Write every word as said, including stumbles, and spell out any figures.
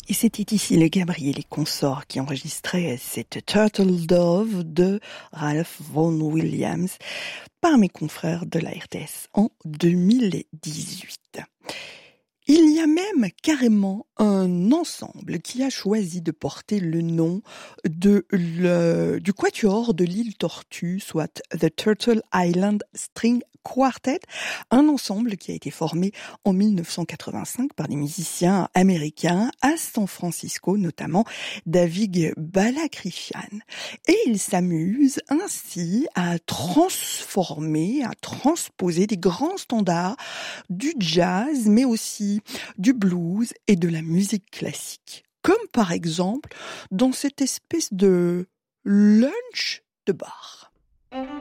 Et c'était ici le Gabriel et Consort qui enregistrait cette Turtle Dove de Ralph Vaughan Williams par mes confrères de la R T S en deux mille dix-huit. Il y a même carrément un ensemble qui a choisi de porter le nom de le, du quatuor de l'île Tortue, soit The Turtle Island String Quartet, un ensemble qui a été formé en mille neuf cent quatre-vingt-cinq par des musiciens américains à San Francisco, notamment David Balakrishnan. Et ils s'amusent ainsi à transformer, à transposer des grands standards du jazz, mais aussi du blues et de la musique classique. Comme par exemple dans cette espèce de lunch de bar.